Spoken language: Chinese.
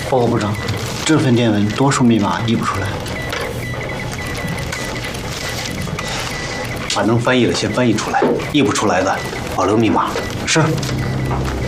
报告部长，这份电文多数密码译不出来， 把能翻译的先翻译出来，译不出来的保留密码。 是。